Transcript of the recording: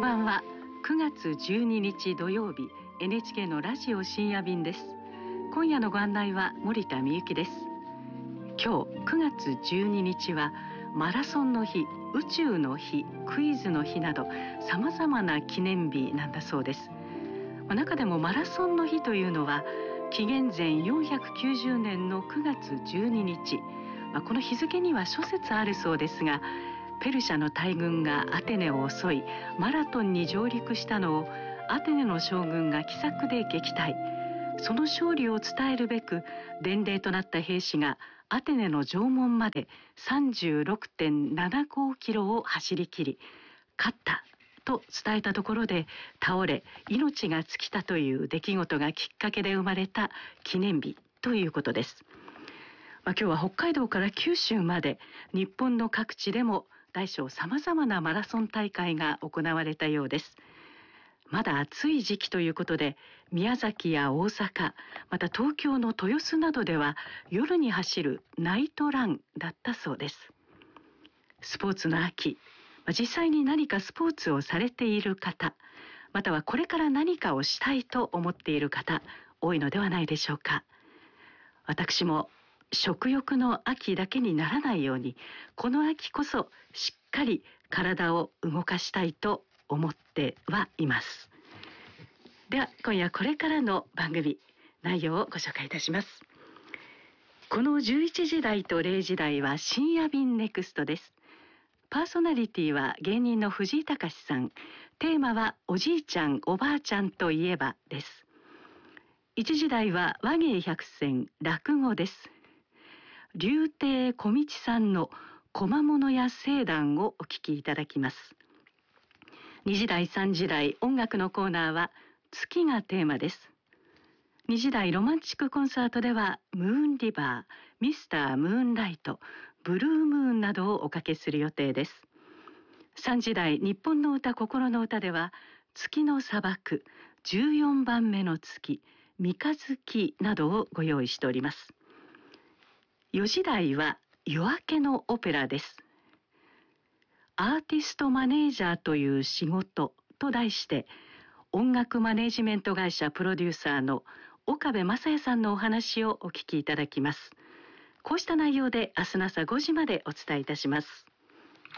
ばんは。9月12日土曜日、 NHK のラジオ深夜便です。今夜のご案内は森田美幸です。今日9月12日はマラソンの日、宇宙の日、クイズの日などさまざまな記念日なんだそうです。中でもマラソンの日というのは紀元前490年の9月12日、この日付には諸説あるそうですが、ペルシャの大軍がアテネを襲いマラトンに上陸したのをアテネの将軍が奇策で撃退。その勝利を伝えるべく伝令となった兵士がアテネの城門まで 36.75 キロを走り切り、勝ったと伝えたところで倒れ命が尽きたという出来事がきっかけで生まれた記念日ということです。今日は北海道から九州まで日本の各地でも大小さまざまなマラソン大会が行われたようです。まだ暑い時期ということで、宮崎や大阪、また東京の豊洲などでは夜に走るナイトランだったそうです。スポーツの秋、実際に何かスポーツをされている方、またはこれから何かをしたいと思っている方、多いのではないでしょうか。私も食欲の秋だけにならないように、この秋こそしっかり体を動かしたいと思ってはいます。では今夜これからの番組内容をご紹介いたします。この11時台と0時台は深夜便ネクストです。パーソナリティは芸人の藤井隆さん。テーマはおじいちゃんおばあちゃんといえばです。1時台は話芸百選落語です。柳亭小道さんの小物や聖談をお聞きいただきます。2時台3時台音楽のコーナーは月がテーマです。2時台ロマンチックコンサートではムーンリバー、ミスタームーンライト、ブルームーンなどをおかけする予定です。3時台日本の歌心の歌では月の砂漠、14番目の月、三日月などをご用意しております。4時台は夜明けのオペラです。アーティストマネージャーという仕事と題して音楽マネジメント会社プロデューサーの岡部正也さんのお話をお聞きいただきます。こうした内容で明日の朝5時までお伝えいたします。